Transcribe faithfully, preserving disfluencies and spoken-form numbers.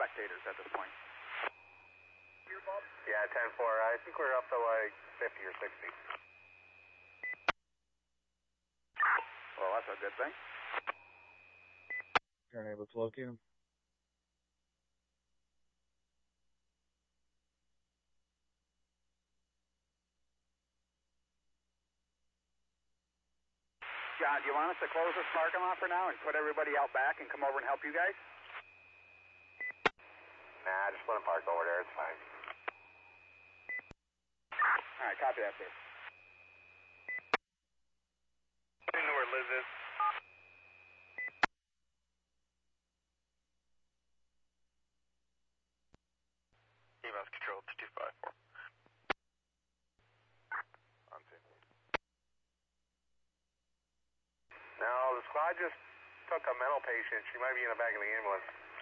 spectators at this point. Yeah, ten four. I think we're up to like fifty or sixty. Well, that's a good thing. You're unable to locate him. John, do you want us to close this parking lot for now and put everybody out back and come over and help you guys? Nah, just let him park over there. It's fine. All right, copy that, sir. I know where Liz is. E M S control two five four. On scene. No, the squad just took a mental patient. She might be in the back of the ambulance.